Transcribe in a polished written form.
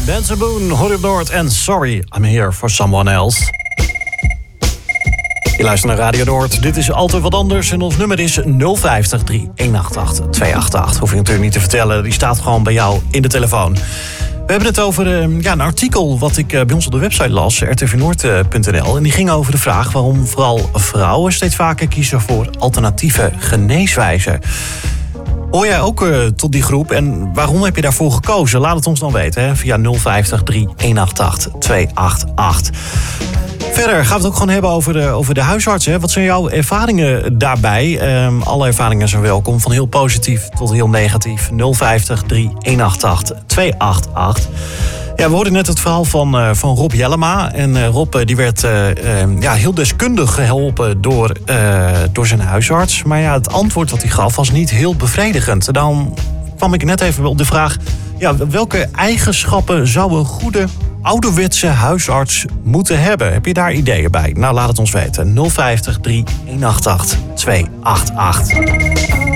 Ben Boone, Hood Noord en Sorry, I'm Here for Someone Else. Je luistert naar Radio Noord. Dit is altijd wat anders en ons nummer is 050 3188 288. Hoef je natuurlijk niet te vertellen, die staat gewoon bij jou in de telefoon. We hebben het over een artikel wat ik bij ons op de website las, rtvnoord.nl. En die ging over de vraag waarom vooral vrouwen steeds vaker kiezen voor alternatieve geneeswijzen. Hoor jij ook tot die groep en waarom heb je daarvoor gekozen? Laat het ons dan weten hè? Via 050 3188 288. Verder gaan we het ook gewoon hebben over de huisarts. Hè? Wat zijn jouw ervaringen daarbij? Alle ervaringen zijn welkom, van heel positief tot heel negatief. 050 3188 288. Ja, we hoorden net het verhaal van Rob Jellema. En Rob die werd heel deskundig geholpen door zijn huisarts. Maar ja, het antwoord wat hij gaf was niet heel bevredigend. Dan kwam ik net even op de vraag, welke eigenschappen zou een goede ouderwetse huisarts moeten hebben? Heb je daar ideeën bij? Nou, laat het ons weten. 050 3188 288.